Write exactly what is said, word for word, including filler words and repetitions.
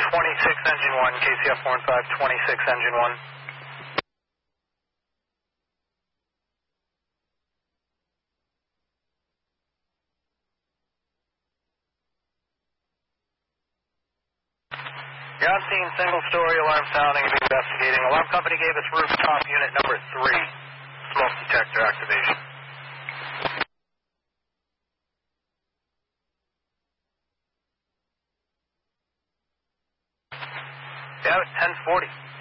twenty-six engine one, K C F four and five, twenty-six engine one. You're on scene, single story, alarm sounding, and investigating. Alarm company gave us rooftop unit number three, smoke detector activation. Yeah, it's ten forty.